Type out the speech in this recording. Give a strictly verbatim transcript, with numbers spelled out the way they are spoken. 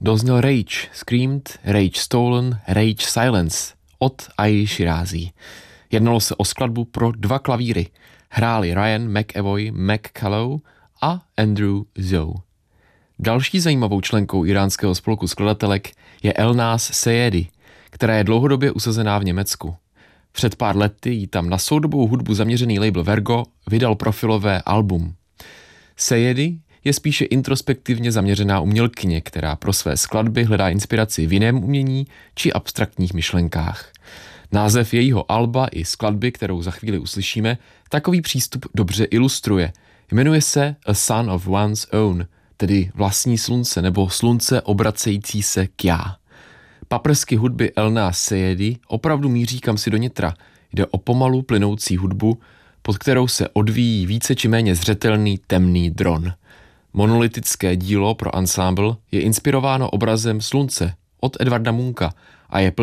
dozněl Rage Screamed, Rage Stolen, Rage Silence od Aidy Shirázy. Jednalo se o skladbu pro dva klavíry. Hráli Ryan McAvoy McCullough a Andrew Zoe. Další zajímavou členkou iránského spolku skladatelek je Elnaz Sejedy, která je dlouhodobě usazená v Německu. Před pár lety jí tam na soudobou hudbu zaměřený label Vergo vydal profilové album. Sejedy je spíše introspektivně zaměřená umělkyně, která pro své skladby hledá inspiraci v jiném umění či abstraktních myšlenkách. Název jejího alba i skladby, kterou za chvíli uslyšíme, takový přístup dobře ilustruje. Jmenuje se A Sun of One's Own, tedy vlastní slunce nebo slunce obracející se k já. Paprsky hudby Elnaz Sejedy opravdu míří kamsi do nitra. Jde o pomalu plynoucí hudbu, pod kterou se odvíjí více či méně zřetelný temný dron. Monolitické dílo pro ansámbl je inspirováno obrazem Slunce od Edvarda Munka a je